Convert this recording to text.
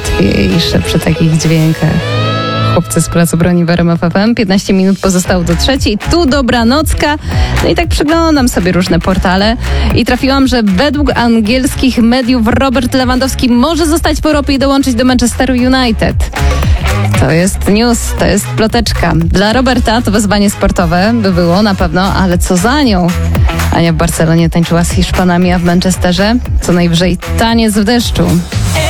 łatwiejsze przy takich dźwiękach. Chłopcy z Placu Broni w RMF FM. 15 minut pozostało do 3:00. Tu dobranocka. No i tak przeglądam sobie różne portale i trafiłam, że według angielskich mediów Robert Lewandowski może zostać w Europie i dołączyć do Manchesteru United. To jest news, to jest ploteczka. Dla Roberta to wyzwanie sportowe by było na pewno, ale co za nią? Ania w Barcelonie tańczyła z Hiszpanami, a w Manchesterze co najwyżej taniec w deszczu.